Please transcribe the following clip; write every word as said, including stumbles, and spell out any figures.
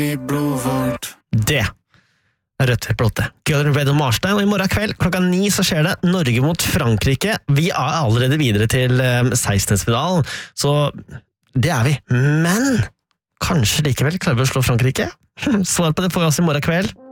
I blodet vårt. Det er rødt blåtte. Gødren Red og Marstein, og i morgen kveld klokka ni så skjer det Norge mot Frankrike. Vi er allerede videre til sekstendedelsfinalen, så det er vi. Men kanskje likevel klarer vi å slå Frankrike? Svar på det får vi oss i morgen kveld.